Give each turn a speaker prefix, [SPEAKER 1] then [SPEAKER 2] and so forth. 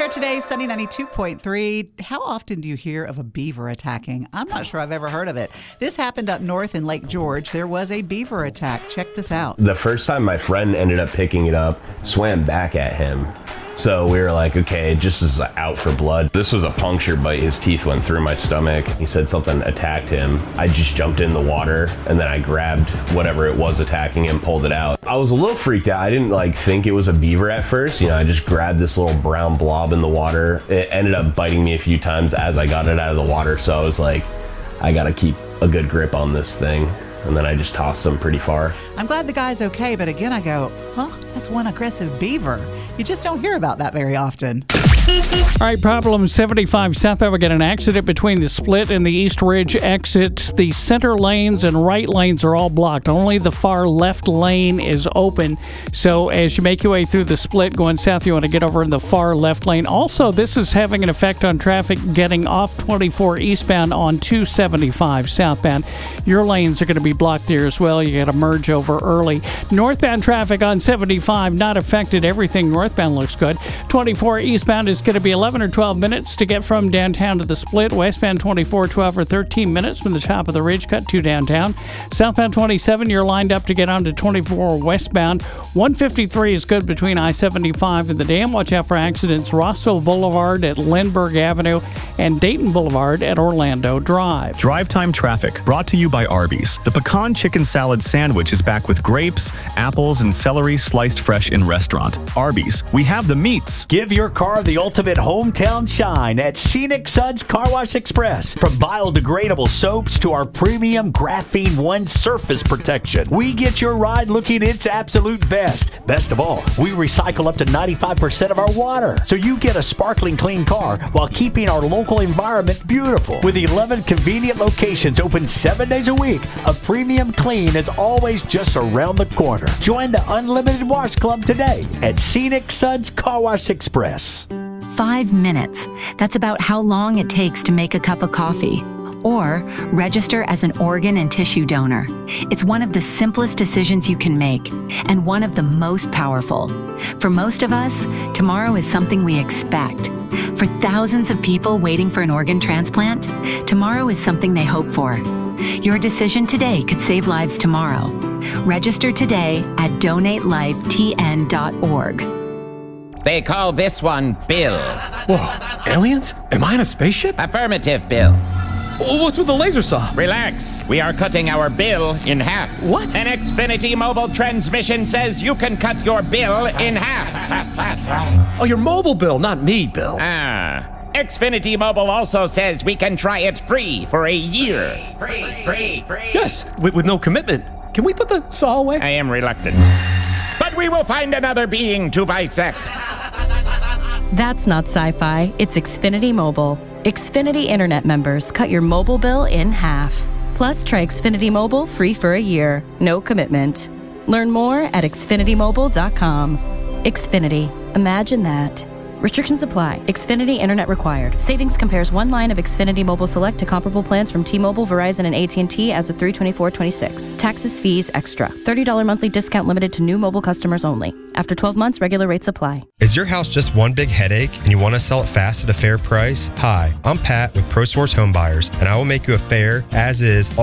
[SPEAKER 1] Air today, sunny 92.3. How often do you hear of a beaver attacking? I'm not sure I've ever heard of it. This happened up north in Lake George. There was a beaver attack. Check this out.
[SPEAKER 2] The first time my friend ended up picking it up, swam back at him. So we were like, okay, it just is out for blood. This was a puncture bite. His teeth went through my stomach. He said something attacked him. I just jumped in the water and then I grabbed whatever it was attacking him, pulled it out. I was a little freaked out. I didn't think it was a beaver at first. I just grabbed this little brown blob in the water. It ended up biting me a few times as I got it out of the water. So I was like, I gotta keep a good grip on this thing. And then I just tossed him pretty far.
[SPEAKER 1] I'm glad the guy's okay, but again I go, that's one aggressive beaver. You just don't hear about that very often.
[SPEAKER 3] All right, problem 75 southbound. We got an accident between the split and the East Ridge exit. The center lanes and right lanes are all blocked. Only the far left lane is open. So as you make your way through the split going south, you want to get over in the far left lane. Also, this is having an effect on traffic getting off 24 eastbound on 275 southbound. Your lanes are going to be blocked there as well. You got to merge over early. Northbound traffic on 75 not affected. Everything northbound looks good. 24 eastbound is going to be 11 or 12 minutes to get from downtown to the split. Westbound 24, 12 or 13 minutes from the top of the ridge cut to downtown. Southbound 27, you're lined up to get onto 24 westbound. 153 is good between I-75 and the dam. Watch out for accidents. Rossville Boulevard at Lindbergh Avenue and Dayton Boulevard at Orlando Drive.
[SPEAKER 4] Drive time traffic brought to you by Arby's. The pecan chicken salad sandwich is back with grapes, apples, and celery sliced fresh in restaurant. Arby's, we have the meats.
[SPEAKER 5] Give your car the ultimate hometown shine at Scenic Suds Car Wash Express. From biodegradable soaps to our premium Graphene One surface protection, we get your ride looking its absolute best. Best of all, we recycle up to 95% of our water, so you get a sparkling clean car while keeping our local environment beautiful. With 11 convenient locations open 7 days a week, a premium clean is always just around the corner. Join the Unlimited Wash Club today at Scenic Suds Car Wash Express.
[SPEAKER 6] 5 minutes. That's about how long it takes to make a cup of coffee. Or register as an organ and tissue donor. It's one of the simplest decisions you can make, and one of the most powerful. For most of us, tomorrow is something we expect. For thousands of people waiting for an organ transplant, tomorrow is something they hope for. Your decision today could save lives tomorrow. Register today at donatelifetn.org.
[SPEAKER 7] They call this one Bill.
[SPEAKER 8] Whoa, aliens? Am I in a spaceship?
[SPEAKER 7] Affirmative, Bill.
[SPEAKER 8] What's with the laser saw?
[SPEAKER 7] Relax. We are cutting our bill in half.
[SPEAKER 8] What?
[SPEAKER 7] An Xfinity mobile transmission says you can cut your bill in half.
[SPEAKER 8] Oh, your mobile bill, not me, Bill.
[SPEAKER 7] Xfinity Mobile also says we can try it free for a year. Free.
[SPEAKER 8] Yes, with no commitment. Can we put the saw away?
[SPEAKER 7] I am reluctant. But we will find another being to bisect.
[SPEAKER 9] That's not sci-fi. It's Xfinity Mobile. Xfinity Internet members cut your mobile bill in half. Plus, try Xfinity Mobile free for a year. No commitment. Learn more at xfinitymobile.com. Xfinity. Imagine that. Restrictions apply. Xfinity Internet required. Savings compares one line of Xfinity Mobile Select to comparable plans from T-Mobile, Verizon, and AT&T as of 3/24/26. Taxes, fees, extra. $30 monthly discount limited to new mobile customers only. After 12 months, regular rates apply.
[SPEAKER 10] Is your house just one big headache and you want to sell it fast at a fair price? Hi, I'm Pat with ProSource Home Buyers, and I will make you a fair, as is,